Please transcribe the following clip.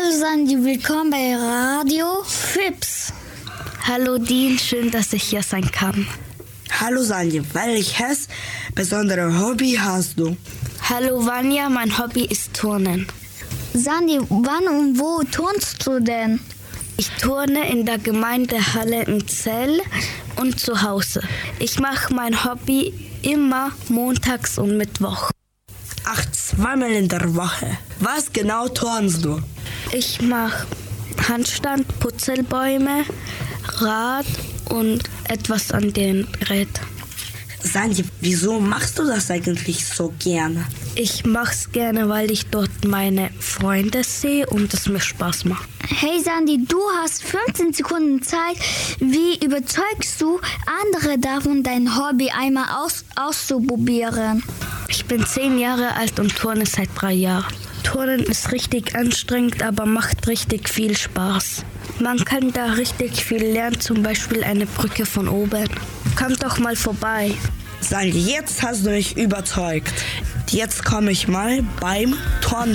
Hallo Sandy, willkommen bei Radio Fips. Hallo Dean, schön, dass ich hier sein kann. Hallo Sandy, welches besondere Hobby hast du? Hallo Vanja, mein Hobby ist Turnen. Sandy, wann und wo turnst du denn? Ich turne in der Gemeindehalle in Zell und zu Hause. Ich mache mein Hobby immer montags und Mittwoch. Ach, zweimal in der Woche. Was genau turnst du? Ich mache Handstand, Purzelbäume, Rad und etwas an dem Gerät. Sandy, wieso machst du das eigentlich so gerne? Ich mache es gerne, weil ich dort meine Freunde sehe und es mir Spaß macht. Hey Sandy, du hast 15 Sekunden Zeit. Wie überzeugst du andere davon, dein Hobby einmal auszuprobieren? Ich bin 10 Jahre alt und turne seit 3 Jahren. Turnen ist richtig anstrengend, aber macht richtig viel Spaß. Man kann da richtig viel lernen, zum Beispiel eine Brücke von oben. Kommt doch mal vorbei. Sandy, jetzt hast du mich überzeugt. Jetzt komme ich mal beim Turnen